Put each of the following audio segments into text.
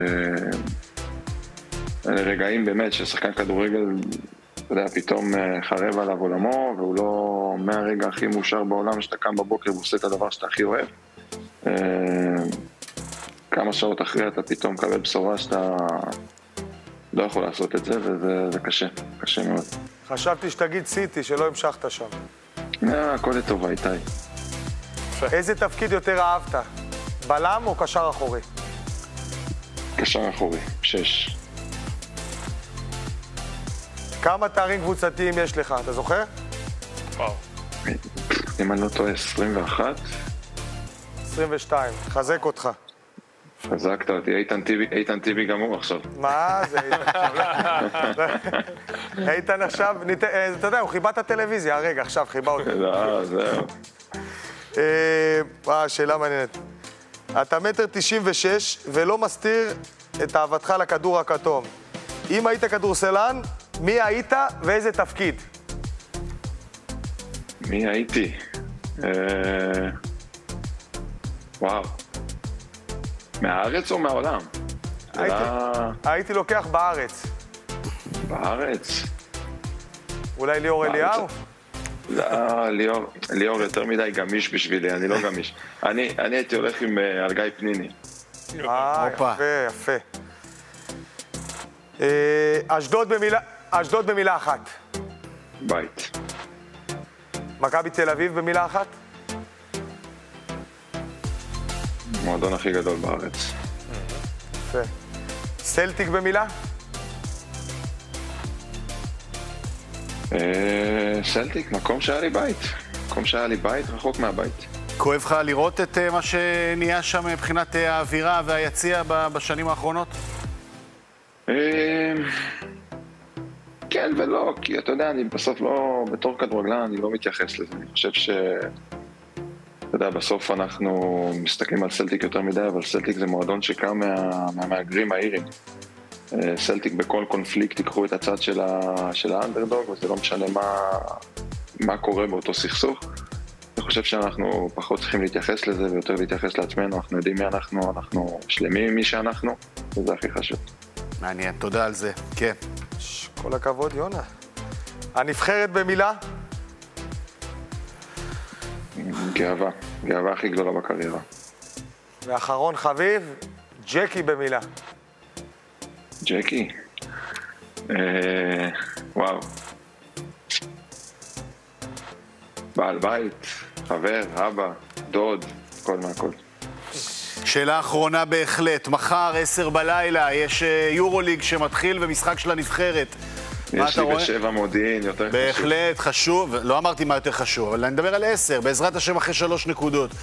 אלה רגעים באמת ששחקן כדורגל, אתה יודע, פתאום חרב עליו עולמו, והוא לא מהרגע הכי מאושר בעולם שאתה קם בבוקר ועושה את הדבר שאתה הכי אוהב. כמה שעות אחרי אתה פתאום מקבל בשורה שאתה לא יכול לעשות את זה, וזה קשה, קשה מאוד. חשבתי שתגיד סיטי, שלא המשכת שם. הכל לטובה, איתי. איזה תפקיד יותר אהבת? בלם או קשר אחורי? קשר אחורי, 6. כמה תארים קבוצתיים יש לך, אתה זוכר? וואו. אם אני לא טועה, 21? 22, חזק אותך. חזקת אותי, איתן טיבי גם הוא עכשיו. מה זה? איתן עכשיו, אתה יודע, הוא חיבה את הטלוויזיה, הרגע, עכשיו חיבה אותי. זהו. שאלה מעניינת. אתה 1.96 ולא מסתיר את אהבתך לכדור הכתום. אם היית כדורסלן, מי היית ואיזה תפקיד? מי הייתי? וואו. מהארץ או מהעולם? הייתי לוקח בארץ. בארץ? אולי ליאור אליהו? לא, ליאור יותר מדי גמיש בשבילי, אני לא גמיש. אני הייתי הולך עם על גיא פניני. יפה, יפה. אשדוד במילה אחת. בית. מכבי תל אביב במילה אחת? המועדון הכי גדול בארץ. יפה. סלטיק במילה? סלטיק, מקום שהיה לי בית. מקום שהיה לי בית, רחוק מהבית. כואב לך לראות את מה שנהיה שם מבחינת האווירה והיציע בשנים האחרונות? כן ולא, כי אתה יודע, אני בסוף לא, בתור כדורגלן, אני לא מתייחס לזה. אני חושב אתה יודע, בסוף אנחנו מסתכלים על סלטיק יותר מדי, אבל סלטיק זה מועדון שקם מהמהגרים האירים. סלטיק בכל קונפליקט ייקחו את הצד של האנדרדוג, וזה לא משנה מה קורה באותו סכסוך. אני חושב שאנחנו פחות צריכים להתייחס לזה ויותר להתייחס לעצמנו. אנחנו יודעים מי אנחנו שלמים עם מי שאנחנו, וזה הכי חשוב. מעניין, תודה על זה. כן. כל הכבוד, יונה. הנבחרת במילה? גאווה הכי גדולה בקריירה. ואחרון חביב, ג'קי במילה. ג'קי? וואו. בעל בית, חבר, אבא, דוד, כל מהכל. שאלה אחרונה בהחלט, מחר 10 בלילה יש יורוליג שמתחיל ומשחק של הנבחרת. יש לי ב7 מודיעין, יותר חשוב. בהחלט חשוב, לא אמרתי מה יותר חשוב, אבל אני מדבר על 10, בעזרת השם אחרי 3 נקודות.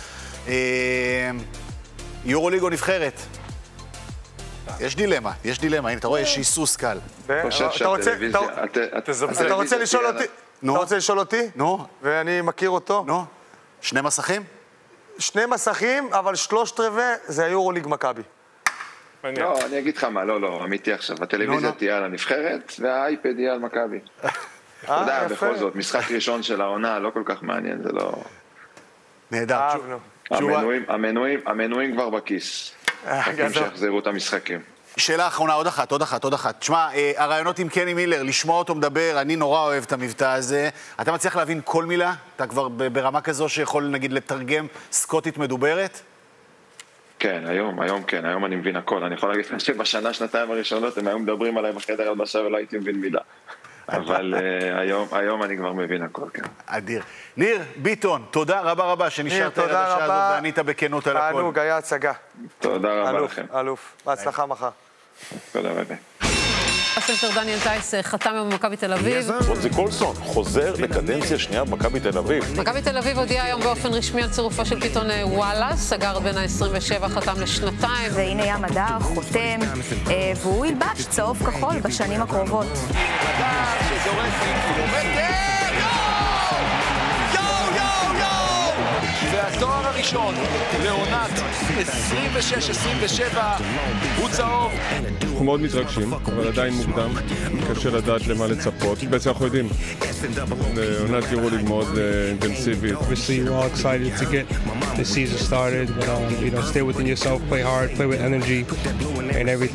יורוליג או נבחרת? יש דילמה, הנה אתה רואה, יש היסוס קל. אתה רוצה לשאול אותי? אתה רוצה לשאול אותי? נו. ואני מכיר אותו? נו. 2 מסכים? 2 מסכים, אבל 3/4 זה היורוליג מכבי. לא, אני אגיד לך מה, לא, אמיתי עכשיו. הטלוויזיה תהיה על הנבחרת, והאייפד יהיה על מכבי. אתה יודע, בכל זאת, משחק ראשון של העונה לא כל כך מעניין, זה לא... נהדר. המנויים כבר בכיס. רק שיחזרו את המשחקים. שאלה אחרונה, עוד אחת. תשמע, הרעיונות עם קני מילר, לשמוע אותו מדבר, אני נורא אוהב את המבטא הזה. אתה מצליח להבין כל מילה? אתה כבר ברמה כזו שיכול, נגיד, לתרגם סקוטית מדוברת? כן, היום אני מבין הכל. אני יכול להגיד לך שבשנה-שנתיים הראשונות הם היו מדברים עליי בחדר הלבשה ולא הייתי מבין מילה. אבל היום אני כבר מבין הכל, כן. אדיר. ניר ביטון, תודה רבה שנשארת עד השעה הזאת וענית בכנות על הכל. תענוג, היה הצגה. תודה רבה לכם. אלוף, בהצלחה מחר. תודה רבה. הסנטר דניאל טייס חתם עם מכבי תל אביב. רונזי קולסון חוזר לקדנציה שנייה במכבי תל אביב. מכבי תל אביב הודיעה היום באופן רשמי על צירופו של פיתון וואלאס, סגר בין ה-27, חתם ל2. והנה ים הדר חותם, והוא ילבש צהוב כחול בשנים הקרובות. והתואר הראשון לעונת 26-27 הוא צהוב. אנחנו מאוד מתרגשים, אבל עדיין מוקדם, קשה לדעת למה לצפות. בעצם אנחנו יודעים, עונת יורוליג מאוד אינטנסיבית. Obviously we're all excited to get the season started, but stay within yourself, play hard, play with energy and everything.